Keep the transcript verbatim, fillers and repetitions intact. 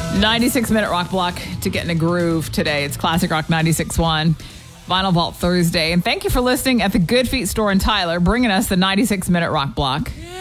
ninety-six minute rock block to get in a groove today. It's Classic Rock ninety-six point one, Vinyl Vault Thursday. And thank you for listening at the Good Feet store in Tyler, bringing us the ninety-six minute rock block.